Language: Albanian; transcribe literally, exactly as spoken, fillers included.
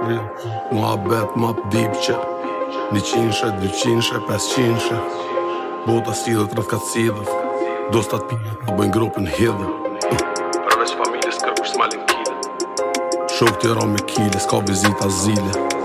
Mua bet, ma pëdipqe Një qinshe, dy qinshe, pes qinshe Bota sidhët, rrëth katë sidhët Do s'tat pijë, a bëjnë grupën hidhë Përveç familjes kërkush s'malin kile Shok t'jera me kile, s'ka vizita zile